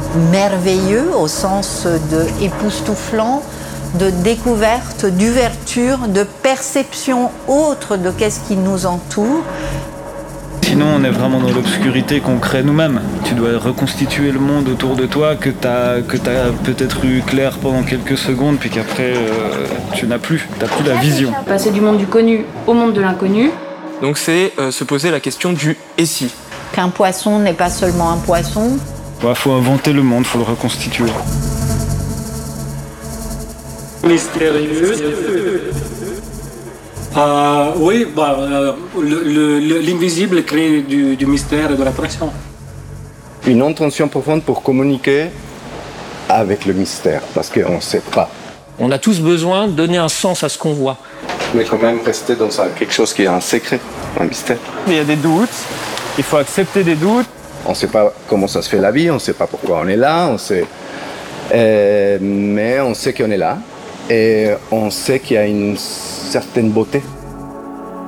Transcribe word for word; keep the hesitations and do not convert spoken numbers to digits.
merveilleux au sens de époustouflant, de découverte, d'ouverture, de perception autre de qu'est-ce qui nous entoure. Sinon, on est vraiment dans l'obscurité qu'on crée nous-mêmes. Tu dois reconstituer le monde autour de toi que tu as que t'as peut-être eu clair pendant quelques secondes, puis qu'après, euh, tu n'as plus, tu n'as plus la vision. Passer du monde du connu au monde de l'inconnu. Donc c'est euh, se poser la question du « et si ». Qu'un poisson n'est pas seulement un poisson. Il faut inventer le monde, il faut le reconstituer. Mystérieux. Euh, oui, bah, euh, le, le, l'invisible crée du, du mystère et de l'attraction. Une intention profonde pour communiquer avec le mystère, parce qu'on ne sait pas. On a tous besoin de donner un sens à ce qu'on voit. Mais quand même rester dans ça, quelque chose qui est un secret, un mystère. Il y a des doutes, il faut accepter des doutes. On ne sait pas comment ça se fait la vie, on ne sait pas pourquoi on est là, on sait... Euh, mais on sait qu'on est là et on sait qu'il y a une certaine beauté